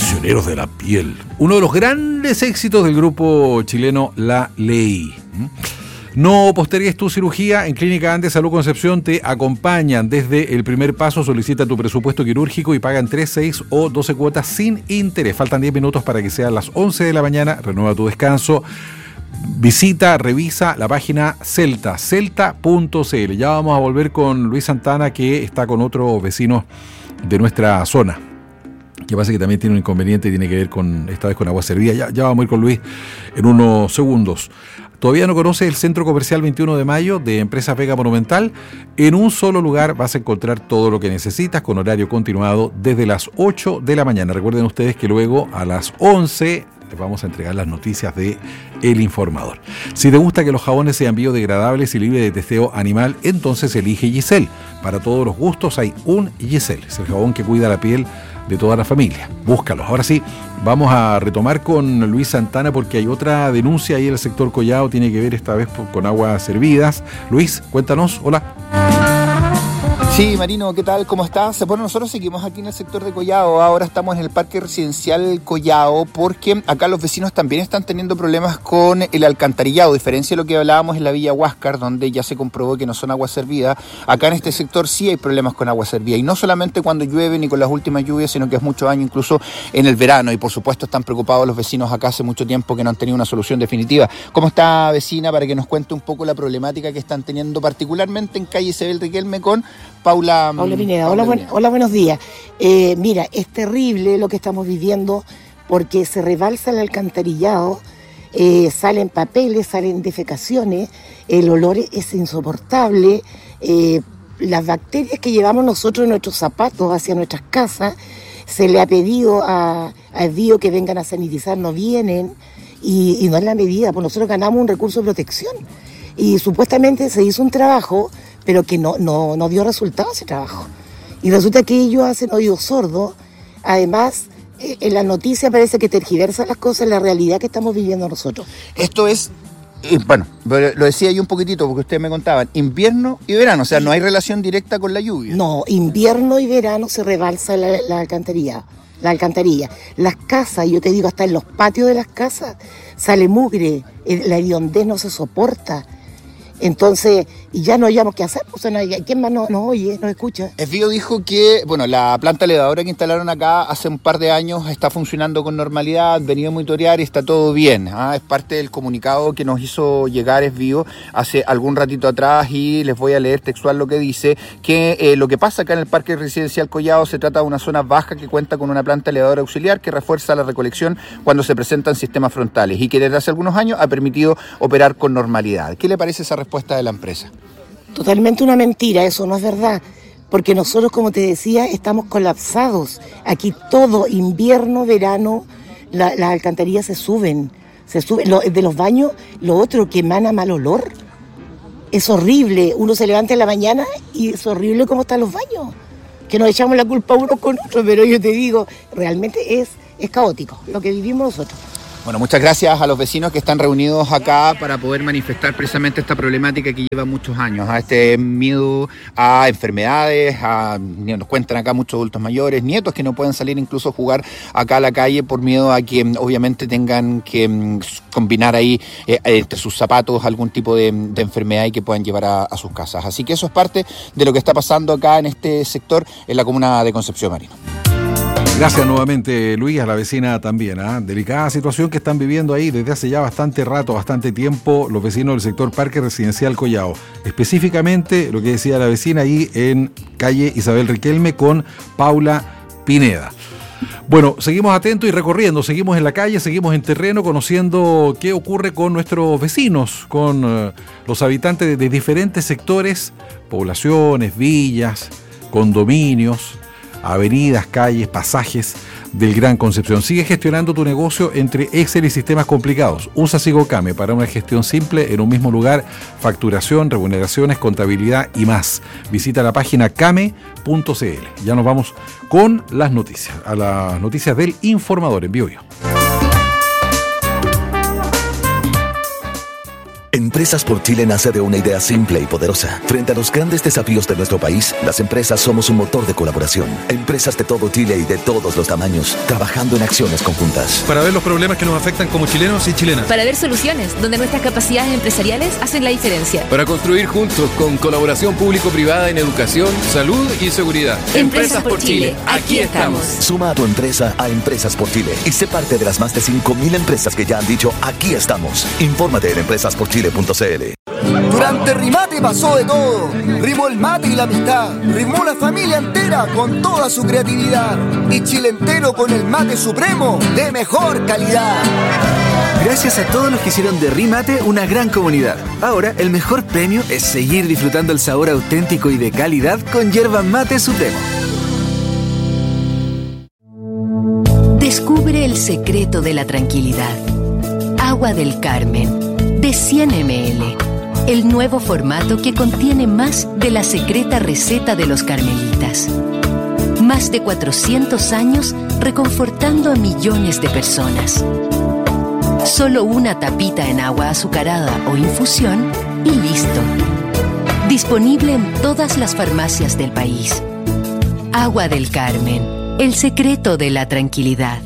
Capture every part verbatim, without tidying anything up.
Prisioneros de la piel. Uno de los grandes éxitos del grupo chileno La Ley. No postergues tu cirugía. En Clínica Andes Salud Concepción te acompañan desde el primer paso. Solicita tu presupuesto quirúrgico y pagan tres, seis o doce cuotas sin interés. Faltan diez minutos para que sean las once de la mañana. Renueva tu descanso. Visita, revisa la página Celta, celta punto c l. Ya vamos a volver con Luis Santana, que está con otros vecinos de nuestra zona. Que pasa que también tiene un inconveniente y tiene que ver con, esta vez con agua servida. Ya, ya vamos a ir con Luis en unos segundos. ¿Todavía no conoces el Centro Comercial veintiuno de mayo de Empresa Vega Monumental? En un solo lugar vas a encontrar todo lo que necesitas con horario continuado desde las ocho de la mañana. Recuerden ustedes que luego a las once les vamos a entregar las noticias de El Informador. Si te gusta que los jabones sean biodegradables y libres de testeo animal, entonces elige Giselle. Para todos los gustos hay un Giselle. Es el jabón que cuida la piel de toda la familia. Búscalos. Ahora sí, vamos a retomar con Luis Santana porque hay otra denuncia ahí en el sector Collao, tiene que ver esta vez con aguas servidas. Luis, cuéntanos. Hola. Sí, Marino, ¿qué tal? ¿Cómo estás? Bueno, nosotros seguimos aquí en el sector de Collao. Ahora estamos en el Parque Residencial Collao porque acá los vecinos también están teniendo problemas con el alcantarillado. A diferencia de lo que hablábamos en la Villa Huáscar, donde ya se comprobó que no son aguas servidas, acá en este sector sí hay problemas con agua servida. Y no solamente cuando llueve ni con las últimas lluvias, sino que es muchos años incluso en el verano. Y por supuesto están preocupados los vecinos acá hace mucho tiempo que no han tenido una solución definitiva. ¿Cómo está, vecina? Para que nos cuente un poco la problemática que están teniendo particularmente en calle Isabel Riquelme con Paula, Paula Pineda. Paula Hola, buen, Pineda. hola, buenos días. Eh, mira, es terrible lo que estamos viviendo porque se rebalsa el alcantarillado, eh, salen papeles, salen defecaciones, el olor es insoportable, eh, las bacterias que llevamos nosotros en nuestros zapatos hacia nuestras casas, se le ha pedido a, a Bio que vengan a sanitizar, no vienen y, y no es la medida, pues nosotros ganamos un recurso de protección y supuestamente se hizo un trabajo pero que no, no, no dio resultado ese trabajo. Y resulta que ellos hacen oídos sordos. Además, eh, en la noticia parece que tergiversan las cosas en la realidad que estamos viviendo nosotros. Esto es, eh, bueno, lo decía yo un poquitito porque ustedes me contaban, invierno y verano, o sea, no hay relación directa con la lluvia. No, invierno y verano se rebalsa la, la alcantarilla. La alcantarilla. Las casas, yo te digo, hasta en los patios de las casas sale mugre, la hediondez no se soporta. Entonces, y ya no hayamos qué hacer, pues, no, ¿quién más nos no oye, nos escucha? Esbio dijo que, bueno, la planta elevadora que instalaron acá hace un par de años está funcionando con normalidad, venido a monitorear y está todo bien. ¿ah? Es parte del comunicado que nos hizo llegar Esbio hace algún ratito atrás y les voy a leer textual lo que dice, que eh, lo que pasa acá en el Parque Residencial Collao se trata de una zona baja que cuenta con una planta elevadora auxiliar que refuerza la recolección cuando se presentan sistemas frontales y que desde hace algunos años ha permitido operar con normalidad. ¿Qué le parece esa respuesta de la empresa? Totalmente una mentira, eso no es verdad, porque nosotros, como te decía, estamos colapsados. Aquí todo, invierno, verano, la, las alcantarillas se suben, se suben. Lo, de los baños, lo otro que emana mal olor, es horrible. Uno se levanta en la mañana y es horrible cómo están los baños, que nos echamos la culpa uno con otro, pero yo te digo, realmente es, es caótico lo que vivimos nosotros. Bueno, muchas gracias a los vecinos que están reunidos acá para poder manifestar precisamente esta problemática que lleva muchos años, a este miedo a enfermedades, a, nos cuentan acá muchos adultos mayores, nietos que no pueden salir incluso a jugar acá a la calle por miedo a que obviamente tengan que combinar ahí eh, entre sus zapatos algún tipo de, de enfermedad y que puedan llevar a, a sus casas. Así que eso es parte de lo que está pasando acá en este sector en la comuna de Concepción, Marino. Gracias nuevamente, Luis, a la vecina también. ¿eh? Delicada situación que están viviendo ahí desde hace ya bastante rato, bastante tiempo, los vecinos del sector Parque Residencial Collao. Específicamente, lo que decía la vecina ahí en calle Isabel Riquelme con Paula Pineda. Bueno, seguimos atentos y recorriendo, seguimos en la calle, seguimos en terreno, conociendo qué ocurre con nuestros vecinos, con uh, los habitantes de, de diferentes sectores, poblaciones, villas, condominios, avenidas, calles, pasajes del Gran Concepción. Sigue gestionando tu negocio entre Excel y sistemas complicados. Usa Sigocame para una gestión simple en un mismo lugar, facturación, remuneraciones, contabilidad y más. Visita la página came punto c l. Ya nos vamos con las noticias, a las noticias del Informador en Biobío. Empresas por Chile nace de una idea simple y poderosa. Frente a los grandes desafíos de nuestro país, las empresas somos un motor de colaboración. Empresas de todo Chile y de todos los tamaños, trabajando en acciones conjuntas. Para ver los problemas que nos afectan como chilenos y chilenas. Para ver soluciones donde nuestras capacidades empresariales hacen la diferencia. Para construir juntos con colaboración público-privada en educación, salud y seguridad. Empresas, Empresas por Chile, Chile. Aquí estamos. Suma a tu empresa a Empresas por Chile y sé parte de las más de cinco mil empresas que ya han dicho aquí estamos. Infórmate en empresas por chile punto c l. Durante Rimate pasó de todo. Rimó el mate y la amistad. Rimó la familia entera con toda su creatividad. Y Chile entero con el mate supremo de mejor calidad. Gracias a todos los que hicieron de Rimate una gran comunidad. Ahora, el mejor premio es seguir disfrutando el sabor auténtico y de calidad con yerba mate supremo. Descubre el secreto de la tranquilidad. Agua del Carmen, de cien mililitros. El nuevo formato que contiene más de la secreta receta de los carmelitas. Más de cuatrocientos años reconfortando a millones de personas. Solo una tapita en agua azucarada o infusión y listo. Disponible en todas las farmacias del país. Agua del Carmen, el secreto de la tranquilidad.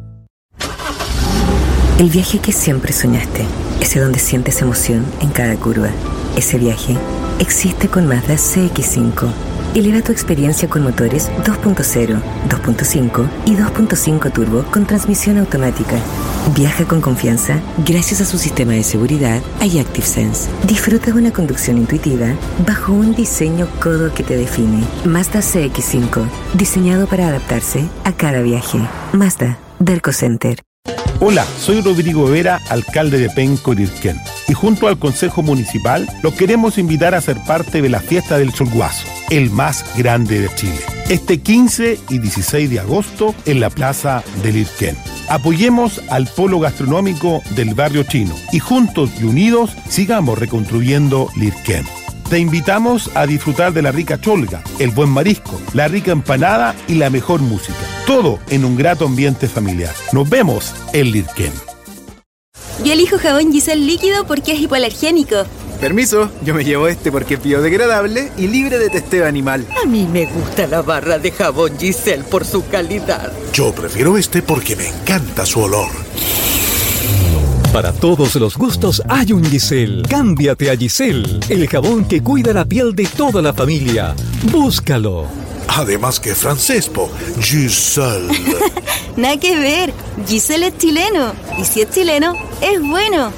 El viaje que siempre soñaste, ese donde sientes emoción en cada curva. Ese viaje existe con Mazda C X cinco. Eleva tu experiencia con motores dos punto cero, dos punto cinco y dos punto cinco turbo con transmisión automática. Viaja con confianza gracias a su sistema de seguridad iActive Sense. Disfruta de una conducción intuitiva bajo un diseño codo que te define. Mazda C X cinco, diseñado para adaptarse a cada viaje. Mazda, Derco Center. Hola, soy Rodrigo Vera, alcalde de Penco, Lirquén, y junto al Consejo Municipal los queremos invitar a ser parte de la Fiesta del Cholguazo, el más grande de Chile, este quince y dieciséis de agosto en la Plaza de Lirquén. Apoyemos al polo gastronómico del barrio chino y juntos y unidos sigamos reconstruyendo Lirquén. Te invitamos a disfrutar de la rica cholga, el buen marisco, la rica empanada y la mejor música. Todo en un grato ambiente familiar. Nos vemos en Lirquén. Yo elijo jabón Giselle líquido porque es hipoalergénico. Permiso, yo me llevo este porque es biodegradable y libre de testeo animal. A mí me gusta la barra de jabón Giselle por su calidad. Yo prefiero este porque me encanta su olor. Para todos los gustos hay un Giselle. Cámbiate a Giselle, el jabón que cuida la piel de toda la familia. Búscalo. Además que francés, po. Giselle. Nada que ver. Giselle es chileno. Y si es chileno, es bueno.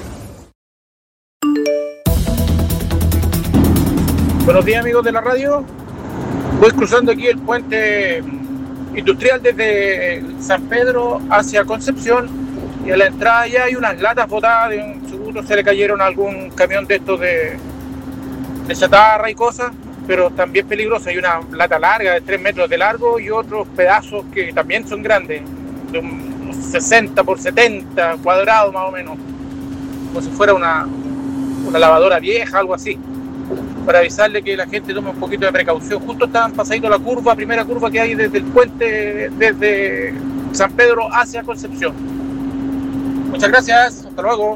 Buenos días, amigos de la radio. Voy cruzando aquí el puente industrial desde San Pedro hacia Concepción. Y a la entrada ya hay unas latas botadas, de un seguro se le cayeron a algún camión de estos de, de chatarra y cosas, pero también peligroso. Hay una lata larga de tres metros de largo y otros pedazos que también son grandes, de un sesenta por setenta cuadrados más o menos, como si fuera una, una lavadora vieja, algo así, para avisarle que la gente tome un poquito de precaución. Justo estaban pasando la curva, primera curva que hay desde el puente, desde San Pedro hacia Concepción. Muchas gracias, hasta luego.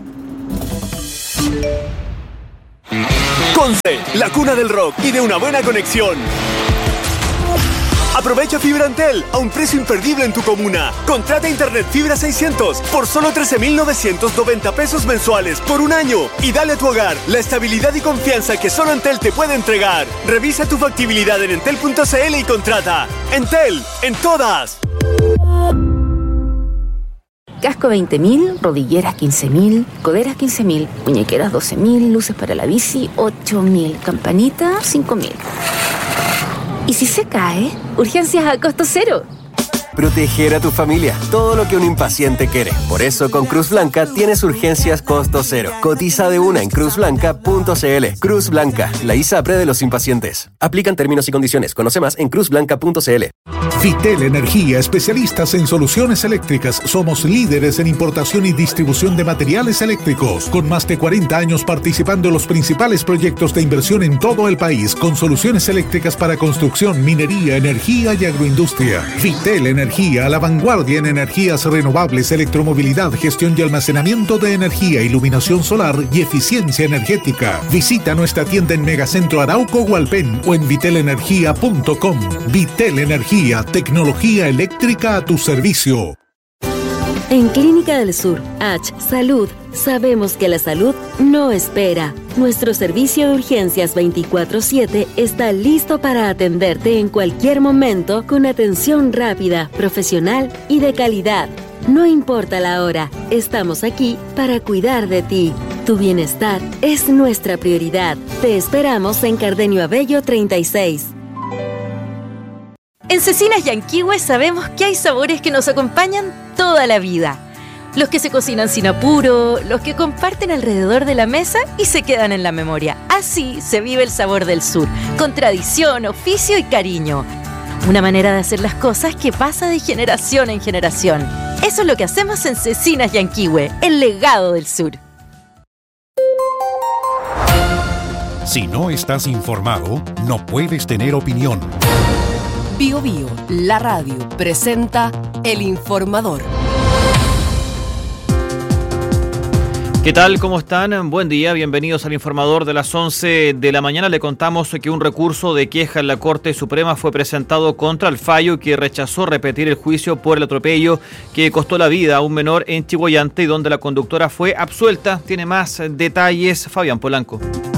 Conce, la cuna del rock y de una buena conexión. Aprovecha Fibra Entel a un precio imperdible en tu comuna. Contrata Internet Fibra seiscientos por solo trece mil novecientos noventa pesos mensuales por un año y dale a tu hogar la estabilidad y confianza que solo Entel te puede entregar. Revisa tu factibilidad en entel punto c l y contrata. Entel, en todas. Casco veinte mil, rodilleras quince mil, coderas quince mil, muñequeras doce mil, luces para la bici ocho mil, campanita cinco mil. ¿Y si se cae? Urgencias a costo cero. Proteger a tu familia, todo lo que un impaciente quiere. Por eso con Cruz Blanca tienes urgencias costo cero. Cotiza de una en cruz blanca punto c l. Cruz Blanca, la ISAPRE de los impacientes. Aplican términos y condiciones. Conoce más en cruz blanca punto c l. Vitel Energía, especialistas en soluciones eléctricas. Somos líderes en importación y distribución de materiales eléctricos, con más de cuarenta años participando en los principales proyectos de inversión en todo el país, con soluciones eléctricas para construcción, minería, energía y agroindustria. Vitel Energía, a la vanguardia en energías renovables, electromovilidad, gestión y almacenamiento de energía, iluminación solar y eficiencia energética. Visita nuestra tienda en Megacentro Arauco o Alpén o en vitel energía punto com. Vitel Energía, tecnología eléctrica a tu servicio. En Clínica del Sur, H Salud, sabemos que la salud no espera. Nuestro servicio de urgencias veinticuatro siete está listo para atenderte en cualquier momento con atención rápida, profesional y de calidad. No importa la hora, estamos aquí para cuidar de ti. Tu bienestar es nuestra prioridad. Te esperamos en Cardenio Abello treinta y seis. En Cecinas Yanquihue sabemos que hay sabores que nos acompañan toda la vida. Los que se cocinan sin apuro, los que comparten alrededor de la mesa y se quedan en la memoria. Así se vive el sabor del sur, con tradición, oficio y cariño. Una manera de hacer las cosas que pasa de generación en generación. Eso es lo que hacemos en Cecinas Yanquihue, el legado del sur. Si no estás informado, no puedes tener opinión. Bio Bio, la radio, presenta El Informador. ¿Qué tal? ¿Cómo están? Buen día, bienvenidos al Informador de las once de la mañana. Le contamos que un recurso de queja en la Corte Suprema fue presentado contra el fallo que rechazó repetir el juicio por el atropello que costó la vida a un menor en Chillhuayante y donde la conductora fue absuelta. Tiene más detalles Fabián Polanco.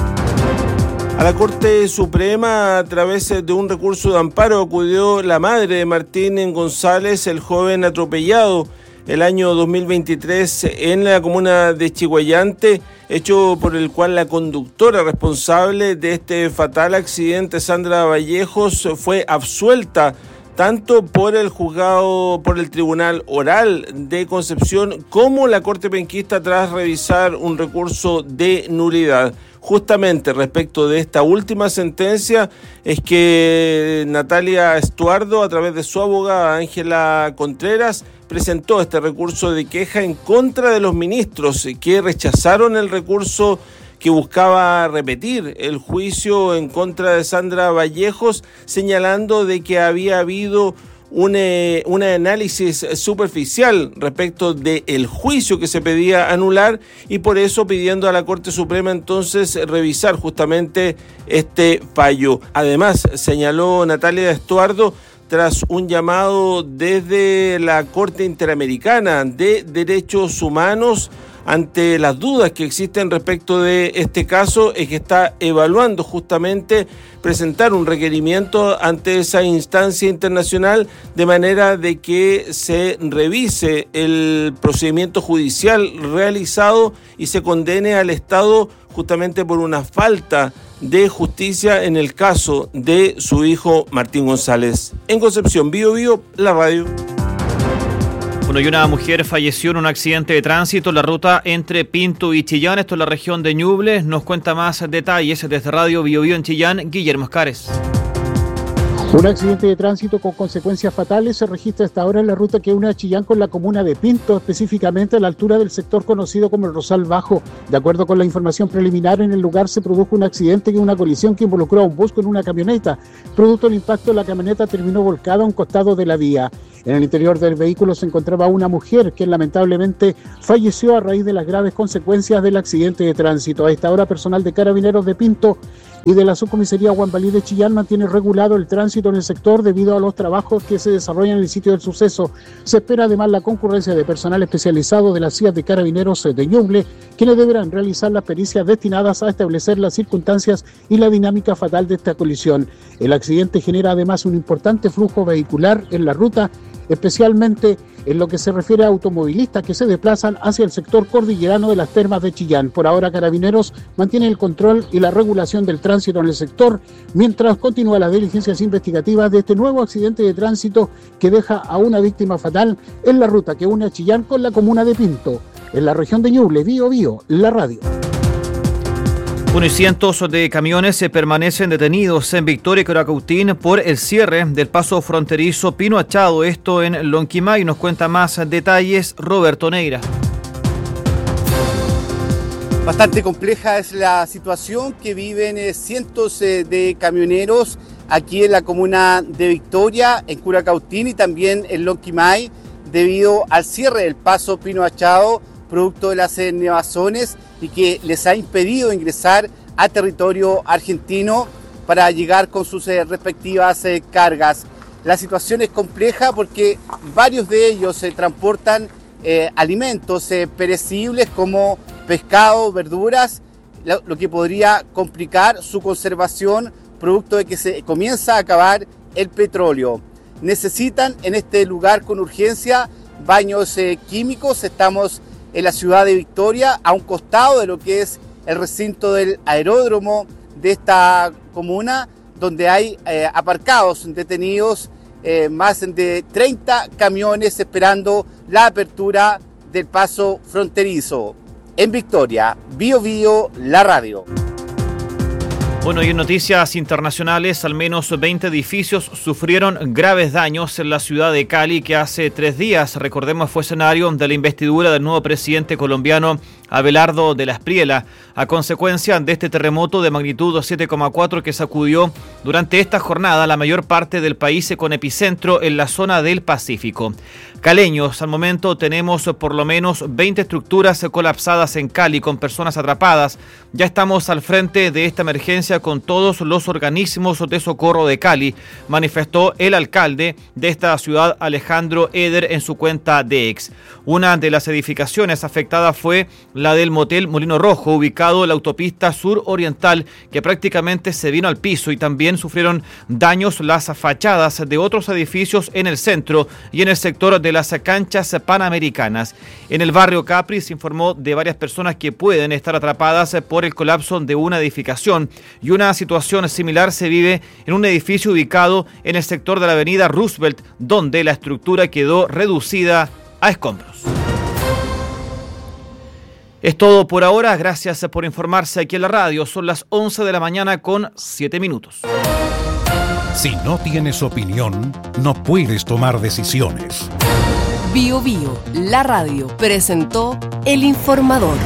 A la Corte Suprema, a través de un recurso de amparo, acudió la madre de Martín González, el joven atropellado el año dos mil veintitrés en la comuna de Chillhuayante, hecho por el cual la conductora responsable de este fatal accidente, Sandra Vallejos, fue absuelta tanto por el juzgado, por el Tribunal Oral de Concepción, como la Corte Penquista tras revisar un recurso de nulidad. Justamente respecto de esta última sentencia es que Natalia Estuardo, a través de su abogada Ángela Contreras, presentó este recurso de queja en contra de los ministros que rechazaron el recurso que buscaba repetir el juicio en contra de Sandra Vallejos, señalando de que había habido un, eh, un análisis superficial respecto del juicio que se pedía anular y por eso pidiendo a la Corte Suprema entonces revisar justamente este fallo. Además, señaló Natalia Estuardo, tras un llamado desde la Corte Interamericana de Derechos Humanos, ante las dudas que existen respecto de este caso, es que está evaluando justamente presentar un requerimiento ante esa instancia internacional de manera de que se revise el procedimiento judicial realizado y se condene al Estado justamente por una falta de justicia en el caso de su hijo Martín González. En Concepción, Bio Bio, la radio. Bueno, y una mujer falleció en un accidente de tránsito en la ruta entre Pinto y Chillán, esto en la región de Ñuble. Nos cuenta más detalles desde Radio Bio Bio en Chillán, Guillermo Escares. Un accidente de tránsito con consecuencias fatales se registra hasta ahora en la ruta que une a Chillán con la comuna de Pinto, específicamente a la altura del sector conocido como el Rosal Bajo. De acuerdo con la información preliminar, en el lugar se produjo un accidente y una colisión que involucró a un bus con una camioneta. Producto del impacto, la camioneta terminó volcada a un costado de la vía. En el interior del vehículo se encontraba una mujer que lamentablemente falleció a raíz de las graves consecuencias del accidente de tránsito. A esta hora, personal de Carabineros de Pinto y de la Subcomisaría Guambalí de Chillán mantiene regulado el tránsito en el sector debido a los trabajos que se desarrollan en el sitio del suceso. Se espera además la concurrencia de personal especializado de las C I A de Carabineros de Ñuble, quienes deberán realizar las pericias destinadas a establecer las circunstancias y la dinámica fatal de esta colisión. El accidente genera además un importante flujo vehicular en la ruta, especialmente en lo que se refiere a automovilistas que se desplazan hacia el sector cordillerano de las termas de Chillán. Por ahora, Carabineros mantiene el control y la regulación del tránsito en el sector, mientras continúa las diligencias investigativas de este nuevo accidente de tránsito que deja a una víctima fatal en la ruta que une a Chillán con la comuna de Pinto. En la región de Ñuble, Bio Bio, la radio. Bueno, y cientos de camiones se permanecen detenidos en Victoria y Curacautín por el cierre del paso fronterizo Pino Achado, esto en Lonquimay. Nos cuenta más detalles Roberto Neira. Bastante compleja es la situación que viven eh, cientos eh, de camioneros aquí en la comuna de Victoria, en Curacautín y también en Lonquimay, debido al cierre del paso Pino Achado, producto de las nevazones y que les ha impedido ingresar a territorio argentino para llegar con sus eh, respectivas eh, cargas. La situación es compleja porque varios de ellos se eh, transportan eh, alimentos eh, perecibles como pescado, verduras, lo, lo que podría complicar su conservación producto de que se comienza a acabar el petróleo. Necesitan en este lugar con urgencia baños eh, químicos. Estamos en la ciudad de Victoria, a un costado de lo que es el recinto del aeródromo de esta comuna, donde hay eh, aparcados detenidos eh, más de treinta camiones esperando la apertura del paso fronterizo. En Victoria, Bio Bio, la radio. Bueno, y en noticias internacionales, al menos veinte edificios sufrieron graves daños en la ciudad de Cali, que hace tres días, recordemos, fue escenario de la investidura del nuevo presidente colombiano Abelardo de la Espriella, a consecuencia de este terremoto de magnitud siete coma cuatro que sacudió durante esta jornada la mayor parte del país con epicentro en la zona del Pacífico. Caleños, al momento tenemos por lo menos veinte estructuras colapsadas en Cali con personas atrapadas. Ya estamos al frente de esta emergencia con todos los organismos de socorro de Cali, manifestó el alcalde de esta ciudad, Alejandro Eder, en su cuenta de X. Una de las edificaciones afectadas fue la del motel Molino Rojo, ubicado en la autopista sur oriental, que prácticamente se vino al piso, y también sufrieron daños las fachadas de otros edificios en el centro y en el sector de las canchas panamericanas. En el barrio Capri se informó de varias personas que pueden estar atrapadas por el colapso de una edificación, y una situación similar se vive en un edificio ubicado en el sector de la avenida Roosevelt, donde la estructura quedó reducida a escombros. Es todo por ahora, gracias por informarse aquí en la radio. Son las once de la mañana con siete minutos. Si no tienes opinión, no puedes tomar decisiones. Bio Bio, la radio, presentó El Informador.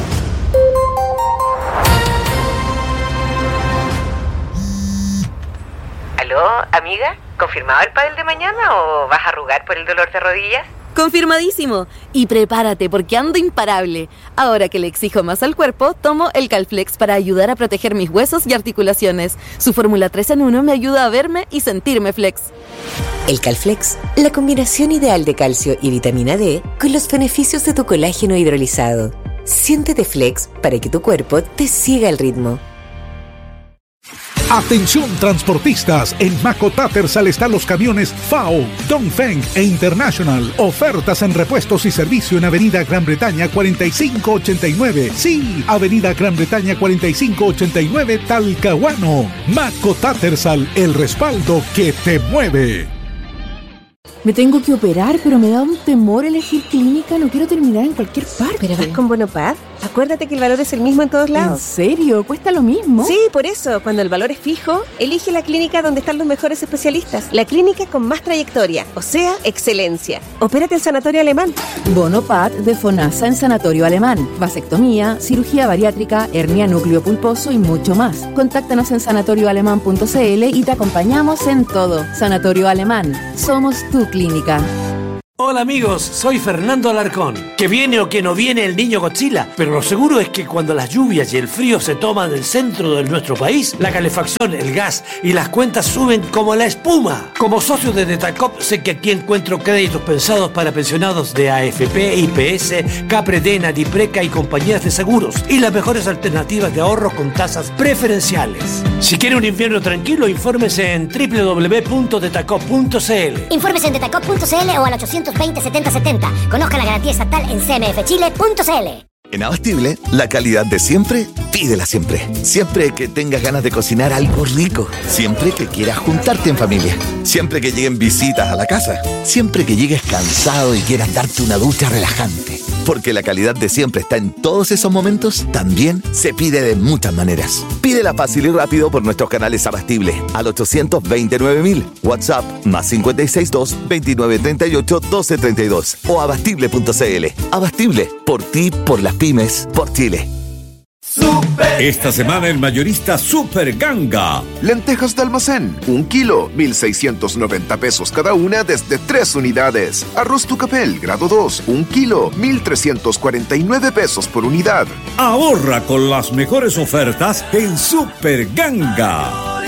¿Aló, amiga? ¿Confirmado el pádel de mañana o vas a arrugar por el dolor de rodillas? Confirmadísimo. Y prepárate porque ando imparable. Ahora que le exijo más al cuerpo, tomo el Calflex para ayudar a proteger mis huesos y articulaciones. Su fórmula tres en uno me ayuda a verme y sentirme flex. El Calflex, la combinación ideal de calcio y vitamina D con los beneficios de tu colágeno hidrolizado. Siéntete flex para que tu cuerpo te siga el ritmo. Atención transportistas, en Maco Tattersall están los camiones F A O, Dongfeng e International. Ofertas en repuestos y servicio en Avenida Gran Bretaña cuarenta y cinco ochenta y nueve. Sí, Avenida Gran Bretaña cuarenta y cinco ochenta y nueve, Talcahuano. Maco Tattersall, el respaldo que te mueve. Me tengo que operar, pero me da un temor elegir clínica. No quiero terminar en cualquier parte. ¿Pero vas con Bonopad? Acuérdate que el valor es el mismo en todos lados. ¿En serio? ¿Cuesta lo mismo? Sí, por eso. Cuando el valor es fijo, elige la clínica donde están los mejores especialistas. La clínica con más trayectoria, o sea, excelencia. Opérate en Sanatorio Alemán. Bonopad de FONASA en Sanatorio Alemán. Vasectomía, cirugía bariátrica, hernia núcleo pulposo y mucho más. Contáctanos en sanatorio alemán punto c l y te acompañamos en todo. Sanatorio Alemán. Somos tu clínica. Hola amigos, soy Fernando Alarcón. Que viene o que no viene el niño Godzilla, pero lo seguro es que cuando las lluvias y el frío se toman el centro de nuestro país, la calefacción, el gas y las cuentas suben como la espuma. Como socio de Detacop sé que aquí encuentro créditos pensados para pensionados de A F P, I P S, Capredena, Dipreca y compañías de seguros, y las mejores alternativas de ahorro con tasas preferenciales. Si quiere un invierno tranquilo, infórmese en doble u doble u doble u punto detacop punto c l. Infórmese en detacop punto c l o al ochocientos veinte setenta setenta. Conozca la garantía estatal en c m f chile punto c l. En Abastible, la calidad de siempre, pídela siempre. Siempre que tengas ganas de cocinar algo rico. Siempre que quieras juntarte en familia. Siempre que lleguen visitas a la casa. Siempre que llegues cansado y quieras darte una ducha relajante. Porque la calidad de siempre está en todos esos momentos, también se pide de muchas maneras. Pídela fácil y rápido por nuestros canales Abastible al ochocientos veintinueve mil, WhatsApp más cinco seis dos, veintinueve treinta y ocho, doce treinta y dos o abastible punto cl. Abastible, por ti, por las pymes, por Chile. Esta semana el mayorista Super Ganga. Lentejas de almacén, un kilo, mil seiscientos noventa pesos cada una desde tres unidades. Arroz Tucapel, grado dos, un kilo, mil trescientos cuarenta y nueve pesos por unidad. Ahorra con las mejores ofertas en Super Ganga.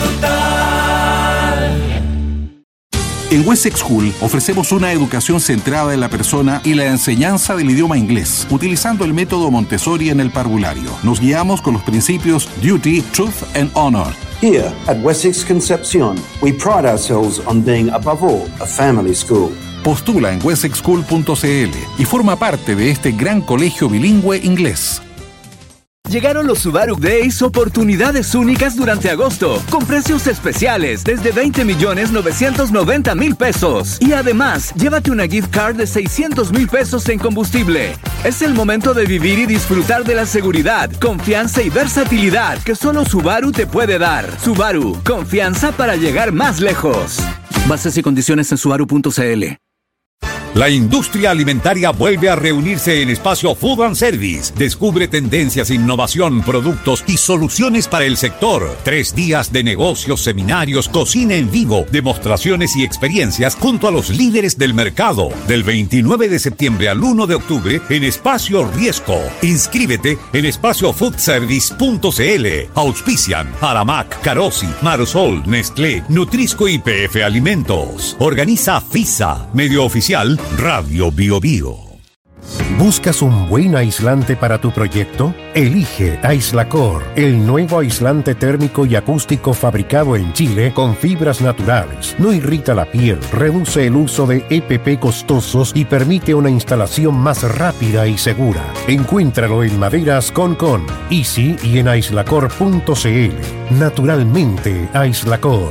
En Wessex School ofrecemos una educación centrada en la persona y la enseñanza del idioma inglés, utilizando el método Montessori en el parvulario. Nos guiamos con los principios Duty, Truth and Honor. Here at Wessex Concepcion, we pride ourselves on being, above all, a family school. Postula en wessex school punto cl y forma parte de este gran colegio bilingüe inglés. Llegaron los Subaru Days, oportunidades únicas durante agosto, con precios especiales desde veinte millones novecientos noventa mil pesos. Y además, llévate una gift card de seiscientos mil pesos en combustible. Es el momento de vivir y disfrutar de la seguridad, confianza y versatilidad que solo Subaru te puede dar. Subaru, confianza para llegar más lejos. Bases y condiciones en subaru punto cl. La industria alimentaria vuelve a reunirse en Espacio Food and Service. Descubre tendencias, innovación, productos y soluciones para el sector. Tres días de negocios, seminarios, cocina en vivo, demostraciones y experiencias junto a los líderes del mercado. Del veintinueve de septiembre al uno de octubre en Espacio Riesco. Inscríbete en espacio food service punto cl. Auspician Aramac, Carosi, Marsol, Nestlé, Nutrisco y P F Alimentos. Organiza FISA, medio oficial Radio Bio Bio. ¿Buscas un buen aislante para tu proyecto? Elige Aislacor, el nuevo aislante térmico y acústico fabricado en Chile con fibras naturales. No irrita la piel, reduce el uso de E P P costosos y permite una instalación más rápida y segura. Encuéntralo en Maderas Concon, Easy y en aislacor punto cl. Naturalmente, Aislacor.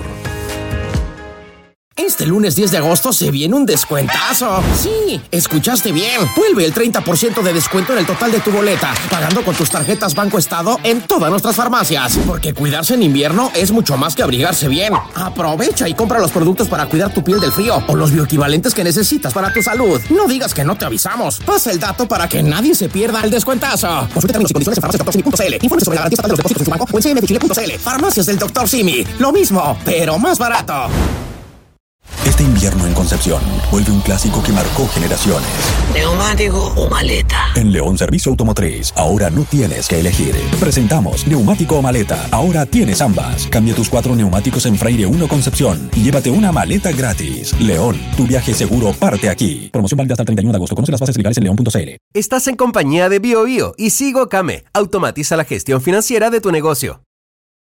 Este lunes diez de agosto se viene un descuentazo. Sí, escuchaste bien. Vuelve el treinta por ciento de descuento en el total de tu boleta, pagando con tus tarjetas Banco Estado en todas nuestras farmacias. Porque cuidarse en invierno es mucho más que abrigarse bien. Aprovecha y compra los productos para cuidar tu piel del frío o los bioequivalentes que necesitas para tu salud. No digas que no te avisamos. Pasa el dato para que nadie se pierda el descuentazo. Consulta términos y condiciones en farmacias doctor simi punto cl. Informe sobre la garantía estatal de los depósitos de su banco o en c m f chile punto cl. Farmacias del doctor Simi. Lo mismo, pero más barato. Este invierno en Concepción vuelve un clásico que marcó generaciones. ¿Neumático o maleta? En León Servicio Automotriz, ahora no tienes que elegir. Presentamos neumático o maleta. Ahora tienes ambas. Cambia tus cuatro neumáticos en Freire uno Concepción y llévate una maleta gratis. León, tu viaje seguro parte aquí. Promoción válida hasta el treinta y uno de agosto. Conoce las bases legales en león punto cl. Estás en compañía de Bio Bio y Sigo Came. Automatiza la gestión financiera de tu negocio.